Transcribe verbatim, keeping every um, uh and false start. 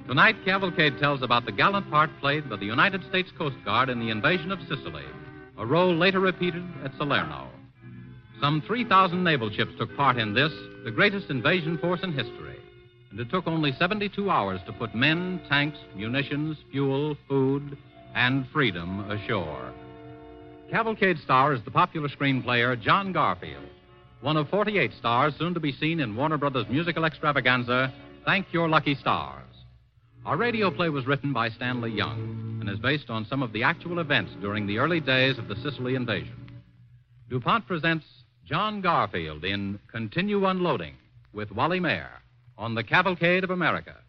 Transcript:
Tonight, Cavalcade tells about the gallant part played by the United States Coast Guard in the invasion of Sicily, a role later repeated at Salerno. Some three thousand naval ships took part in this, the greatest invasion force in history, and it took only seventy-two hours to put men, tanks, munitions, fuel, food, and freedom ashore. Cavalcade star is the popular screenplayer John Garfield, one of forty-eight stars soon to be seen in Warner Brothers' musical extravaganza, Thank Your Lucky Stars. Our radio play was written by Stanley Young and is based on some of the actual events during the early days of the Sicily invasion. DuPont presents John Garfield in Continue Unloading with Wally Mayer on the Cavalcade of America.